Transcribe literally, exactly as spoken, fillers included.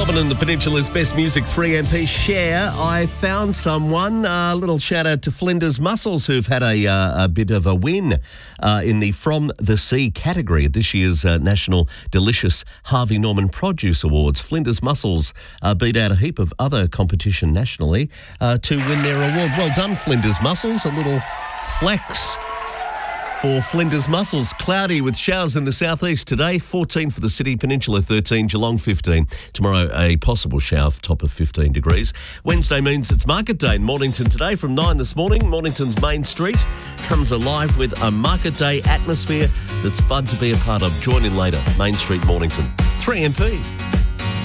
Melbourne and the Peninsula's best music, three M P Share. I found someone. A uh, little shout out to Flinders Mussels, who've had a, uh, a bit of a win uh, in the From the Sea category at this year's uh, National Delicious Harvey Norman Produce Awards. Flinders Mussels uh, beat out a heap of other competition nationally uh, to win their award. Well done, Flinders Mussels. A little flex for Flinders Mussels. Cloudy with showers in the southeast today. fourteen for the city, Peninsula thirteen, Geelong fifteen. Tomorrow a possible shower, top of fifteen degrees. Wednesday means it's market day in Mornington today from nine this morning. Mornington's Main Street comes alive with a market day atmosphere that's fun to be a part of. Join in later. Main Street, Mornington. three M P.